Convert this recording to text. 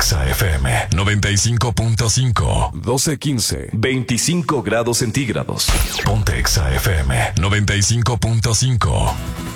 Exa FM 95.5. 12:15. 25 grados centígrados. Ponte Exa FM 95.5.